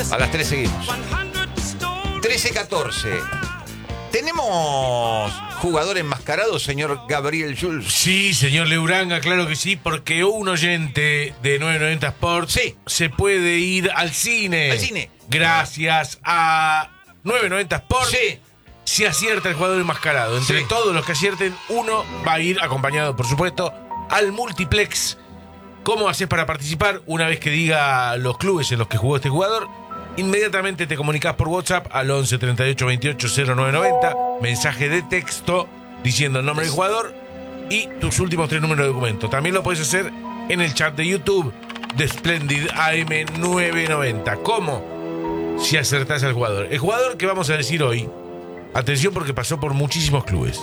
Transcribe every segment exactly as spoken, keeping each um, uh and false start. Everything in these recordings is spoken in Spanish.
más. A las tres seguimos. trece catorce. ¿Tenemos jugador enmascarado, señor Gabriel Jules? Sí, señor Leuranga, claro que sí, porque un oyente de nueve noventa Sports sí. se puede ir al cine. Al cine. Gracias a nueve noventa Sports. Sí. Si acierta el jugador enmascarado. Entre Sí. todos los que acierten, uno va a ir acompañado, por supuesto, al multiplex. ¿Cómo haces para participar? Una vez que diga los clubes en los que jugó este jugador, inmediatamente te comunicas por WhatsApp al once treinta y ocho veintiocho cero nueve noventa, mensaje de texto diciendo el nombre del jugador y tus últimos tres números de documento. También lo puedes hacer en el chat de YouTube de Splendid A M nueve noventa. ¿Cómo? Si acertás al jugador. El jugador que vamos a decir hoy, atención porque pasó por muchísimos clubes.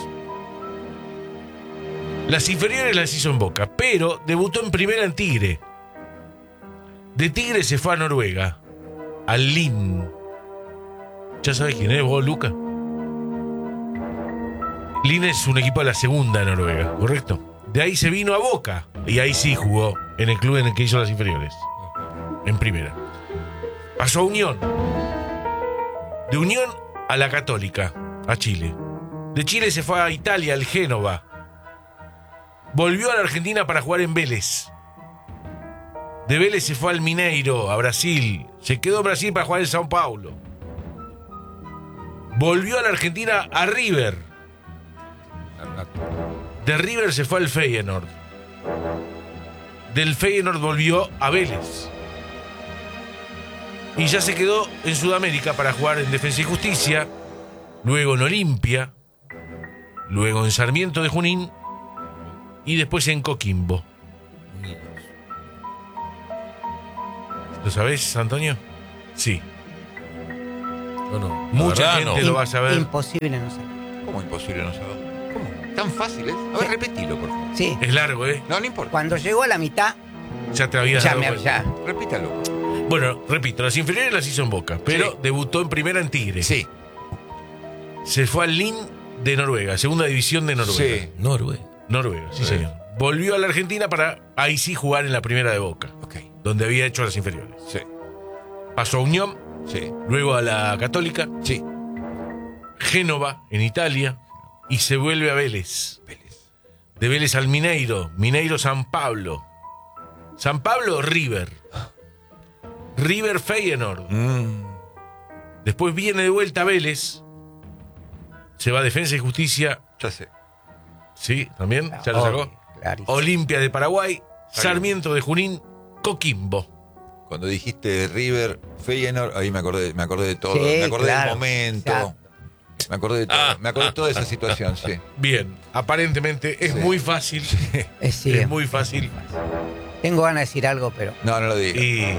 Las inferiores las hizo en Boca, pero debutó en primera en Tigre. De Tigre se fue a Noruega, al Lyn. ¿Ya sabes quién es vos, Luca? Lyn es un equipo de la segunda de Noruega, ¿correcto? De ahí se vino a Boca, y ahí sí jugó en el club en el que hizo las inferiores, en primera. Pasó a Unión. De Unión a la Católica, a Chile. De Chile se fue a Italia, al Génova. Volvió a la Argentina para jugar en Vélez. De Vélez se fue al Mineiro, a Brasil. Se quedó en Brasil para jugar en São Paulo. Volvió a la Argentina a River. De River se fue al Feyenoord. Del Feyenoord volvió a Vélez. Y ya se quedó en Sudamérica para jugar en Defensa y Justicia. Luego en Olimpia. Luego en Sarmiento de Junín. Y después en Coquimbo. ¿Lo sabés, Antonio? Sí. Yo no. Mucha verdad, gente no. lo va a saber. Imposible no saber. ¿Cómo imposible no saber? ¿Cómo? ¿Tan fácil es? A ver, repetilo, por favor. Sí. Es largo, ¿eh? No, no importa. Cuando llegó a la mitad, Ya te habías ya dado me cuenta. ya. Repítalo. Bueno, repito, las inferiores las hizo en Boca, pero Sí. debutó en primera en Tigre. Sí. Se fue al Lyn de Noruega, segunda división de Noruega. Sí. Noruega. Noruega, sí, Sí. señor. Volvió a la Argentina para ahí sí jugar en la primera de Boca, Ok. donde había hecho las inferiores. Sí. Pasó a Unión, Sí. luego a la Católica, Sí. Génova, en Italia, y se vuelve a Vélez. Vélez. De Vélez al Mineiro, Mineiro San Pablo. San Pablo, River. River Feyenoord. Mm. Después viene de vuelta a Vélez. Se va a Defensa y Justicia. Ya sé. Sí, también. Ya lo sacó. Clarísimo. Olimpia de Paraguay. Está Sarmiento de Junín. Coquimbo. Cuando dijiste River, Feyenoord, ahí me acordé, me acordé de todo. Sí, me acordé claro. del momento. Exacto. Me acordé de todo. Ah, me acordé de ah, toda esa ah, situación, sí. Bien. Aparentemente es Sí. muy fácil. Es, sí, Es muy fácil. Tengo ganas de decir algo, pero No, no lo digas. Y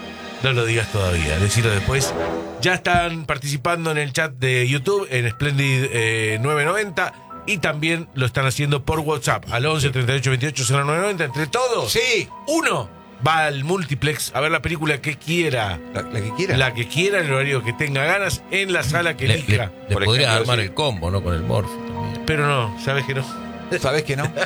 no lo digas todavía, decirlo después. Ya están participando en el chat de YouTube en Splendid eh, nueve noventa y también lo están haciendo por WhatsApp al once treinta y ocho veintiocho cero nueve noventa. Entre todos, Sí. uno va al multiplex a ver la película que quiera, La, la que quiera. la que quiera, en el horario que tenga ganas, en la sala que Le, elija. le- le Por podrías ejemplo, armar sí. el combo, ¿no? Con el Morphy también. Pero no, ¿sabes que no? ¿Sabés que no?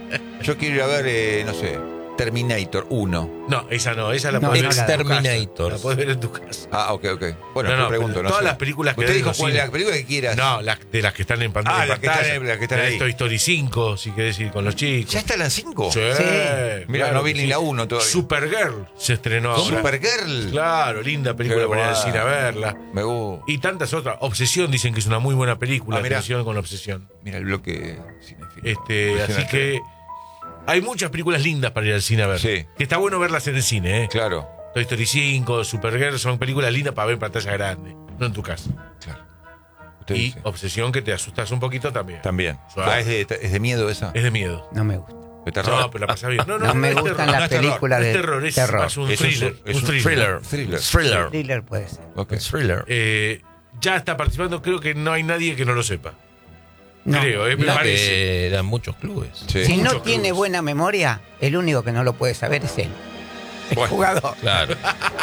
Yo quiero ir a ver, eh, no sé, Terminator uno. No, esa no, esa la No, podés no ver la- en tu casa. Exterminator. La podés ver en tu casa. Ah, ok, ok. Bueno, No, yo no, pregunto, pero no todas sé. las películas que Usted ven dijo en cuál los la cines. película que quieras. No, las, de las que están en pantalla. Ah, en las que pantalla. están- las que están Tenés ahí. Toy Story cinco, si querés ir con los chicos. ¿Ya está la cinco? Sí. Sí. Mira, claro no vi que ni sí. la uno todavía. Supergirl se estrenó ahora. Supergirl. Claro, linda película Qué para ir al guay. cine a verla. Me gusta. Y tantas otras. Obsesión dicen que es una muy buena película. Ah, mirá. Atención con Obsesión. Mira el bloque cinéfilo. Este, así Impresionante. que hay muchas películas lindas para ir al cine a ver. Sí. Que está bueno verlas en el cine, ¿eh? Claro, Toy Story cinco, Supergirl son películas lindas para ver en pantalla grande, no en tu casa. claro. Usted Y dice. Obsesión, que te asustas un poquito también. También. Suave. Ah, es, de, es de miedo esa. Es de miedo. no me gusta. De terror. No, pero la pasás bien. No, no, No me es gustan terror. las no es terror, películas No de es terror, es terror. más un Es un thriller. su- es un un thriller. thriller. Thriller. Thriller. Thriller puede ser. Ok. Thriller. Eh, ya está participando, creo que no hay nadie que no lo sepa. No. Creo, eh, me Mirá parece. que dan muchos clubes. Sí. Si no Muchos tiene clubes. buena memoria, el único que no lo puede saber es él. El Bueno. jugador. Claro.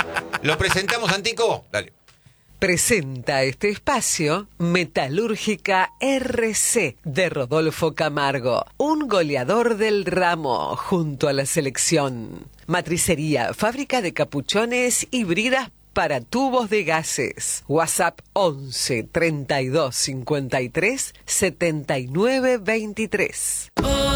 ¿Lo presentamos, Antico? Dale. Presenta este espacio Metalúrgica R C de Rodolfo Camargo, un goleador del ramo junto a la selección. Matricería, fábrica de capuchones y bridas para tubos de gases. WhatsApp once treinta y dos cincuenta y tres setenta y nueve veintitrés.